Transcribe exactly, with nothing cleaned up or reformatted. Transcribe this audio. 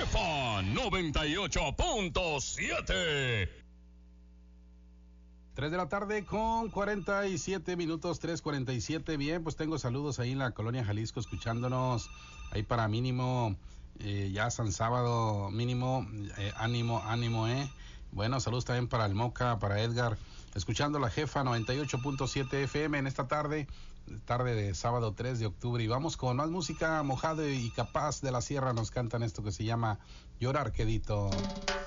Jefa noventa y ocho punto siete. tres de la tarde con cuarenta y siete minutos, tres cuarenta y siete. Bien, pues tengo saludos ahí en la colonia Jalisco escuchándonos. Ahí para mínimo, eh, ya San Sábado mínimo, eh, ánimo, ánimo, eh. Bueno, saludos también para el Moca, para Edgar. Escuchando la Jefa noventa y ocho punto siete F M en esta tarde, tarde de sábado tres de octubre. Y vamos con más música. Mojado y Capaz de la Sierra nos cantan esto que se llama Llorar Quedito.